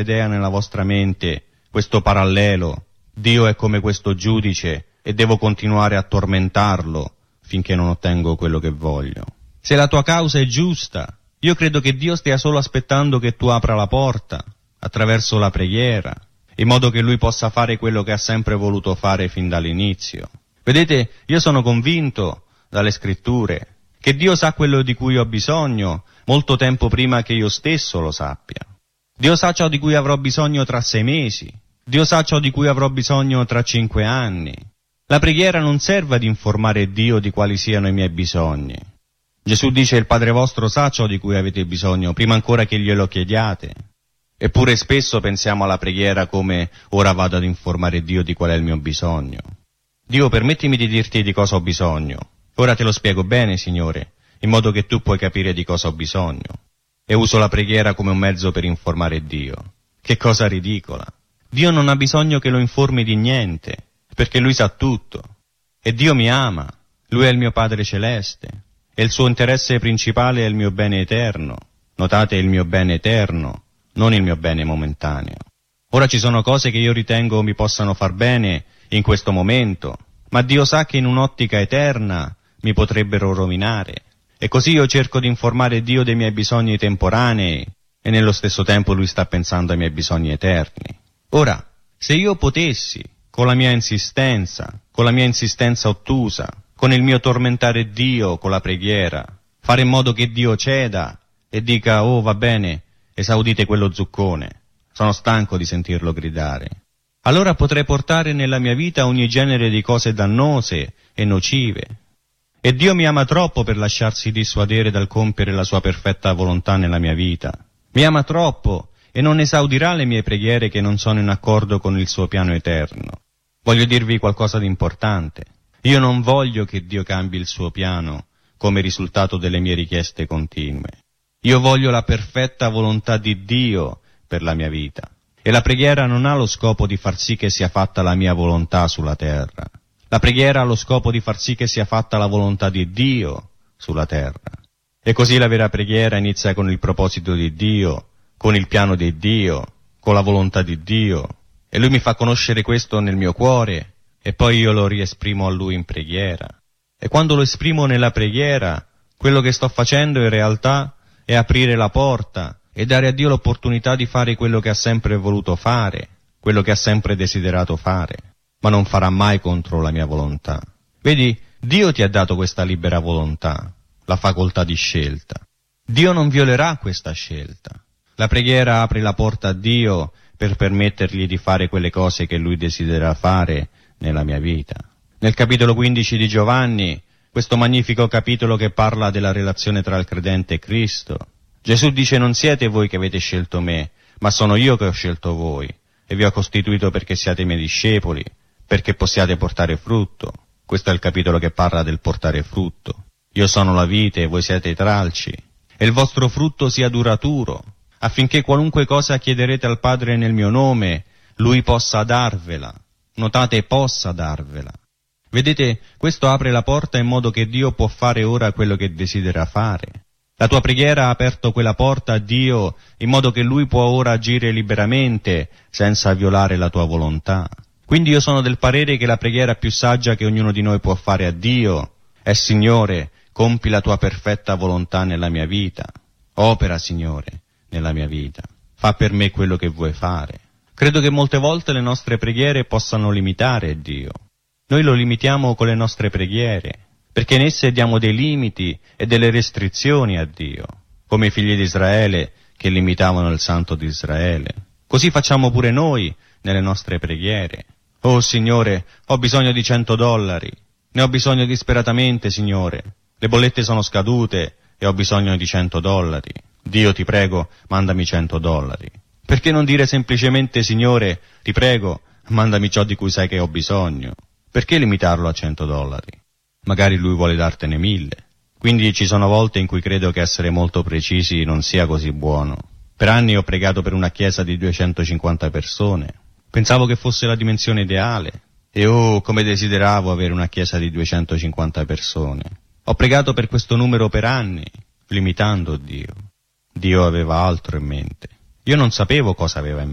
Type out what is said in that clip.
idea nella vostra mente, questo parallelo. Dio è come questo giudice e devo continuare a tormentarlo finché non ottengo quello che voglio. Se la tua causa è giusta, io credo che Dio stia solo aspettando che tu apra la porta attraverso la preghiera, in modo che Lui possa fare quello che ha sempre voluto fare fin dall'inizio. Vedete, io sono convinto dalle scritture che Dio sa quello di cui ho bisogno molto tempo prima che io stesso lo sappia. Dio sa ciò di cui avrò bisogno tra 6 mesi. Dio sa ciò di cui avrò bisogno tra 5 anni. La preghiera non serve ad informare Dio di quali siano i miei bisogni. Gesù dice: il Padre vostro sa ciò di cui avete bisogno prima ancora che glielo chiediate. Eppure spesso pensiamo alla preghiera come: ora vado ad informare Dio di qual è il mio bisogno. Dio, permettimi di dirti di cosa ho bisogno. Ora te lo spiego bene, Signore, in modo che tu puoi capire di cosa ho bisogno. E uso la preghiera come un mezzo per informare Dio. Che cosa ridicola! Dio non ha bisogno che lo informi di niente, perché Lui sa tutto. E Dio mi ama, Lui è il mio Padre Celeste, e il suo interesse principale è il mio bene eterno. Notate, il mio bene eterno, non il mio bene momentaneo. Ora ci sono cose che io ritengo mi possano far bene in questo momento, ma Dio sa che in un'ottica eterna mi potrebbero rovinare. E così io cerco di informare Dio dei miei bisogni temporanei, e nello stesso tempo Lui sta pensando ai miei bisogni eterni. Ora, se io potessi, con la mia insistenza ottusa, con il mio tormentare Dio con la preghiera, fare in modo che Dio ceda e dica: oh, va bene, esaudite quello zuccone, sono stanco di sentirlo gridare, allora potrei portare nella mia vita ogni genere di cose dannose e nocive. E Dio mi ama troppo per lasciarsi dissuadere dal compiere la sua perfetta volontà nella mia vita. Mi ama troppo e non esaudirà le mie preghiere che non sono in accordo con il suo piano eterno. Voglio dirvi qualcosa di importante. Io non voglio che Dio cambi il suo piano come risultato delle mie richieste continue. Io voglio la perfetta volontà di Dio per la mia vita. E la preghiera non ha lo scopo di far sì che sia fatta la mia volontà sulla terra. La preghiera ha lo scopo di far sì che sia fatta la volontà di Dio sulla terra. E così la vera preghiera inizia con il proposito di Dio, con il piano di Dio, con la volontà di Dio. E Lui mi fa conoscere questo nel mio cuore, e poi io lo riesprimo a Lui in preghiera. E quando lo esprimo nella preghiera, quello che sto facendo in realtà è aprire la porta e dare a Dio l'opportunità di fare quello che ha sempre voluto fare, quello che ha sempre desiderato fare, ma non farà mai contro la mia volontà. Vedi, Dio ti ha dato questa libera volontà, la facoltà di scelta. Dio non violerà questa scelta. La preghiera apre la porta a Dio per permettergli di fare quelle cose che Lui desidera fare nella mia vita. Nel capitolo 15 di Giovanni, questo magnifico capitolo che parla della relazione tra il credente e Cristo, Gesù dice: non siete voi che avete scelto me, ma sono io che ho scelto voi, e vi ho costituito perché siate i miei discepoli, perché possiate portare frutto. Questo è il capitolo che parla del portare frutto. Io sono la vite e voi siete i tralci, e il vostro frutto sia duraturo, affinché qualunque cosa chiederete al Padre nel mio nome, Lui possa darvela. Notate, possa darvela. Vedete, questo apre la porta in modo che Dio può fare ora quello che desidera fare. La tua preghiera ha aperto quella porta a Dio in modo che Lui può ora agire liberamente senza violare la tua volontà. Quindi io sono del parere che la preghiera più saggia che ognuno di noi può fare a Dio è: Signore, compi la tua perfetta volontà nella mia vita. Opera, Signore, nella mia vita. Fa per me quello che vuoi fare. Credo che molte volte le nostre preghiere possano limitare Dio. Noi lo limitiamo con le nostre preghiere, perché in esse diamo dei limiti e delle restrizioni a Dio, come i figli di Israele che limitavano il Santo di Israele. Così facciamo pure noi nelle nostre preghiere. Oh Signore, ho bisogno di $100, ne ho bisogno disperatamente, Signore. Le bollette sono scadute e ho bisogno di $100. Dio, ti prego, mandami $100. Perché non dire semplicemente: Signore, ti prego, mandami ciò di cui sai che ho bisogno? Perché limitarlo a $100? Magari Lui vuole dartene 1000. Quindi ci sono volte in cui credo che essere molto precisi non sia così buono. Per anni ho pregato per una chiesa di 250 persone. Pensavo che fosse la dimensione ideale. E oh, come desideravo avere una chiesa di 250 persone. Ho pregato per questo numero per anni, limitando Dio. Dio aveva altro in mente. Io non sapevo cosa aveva in mente.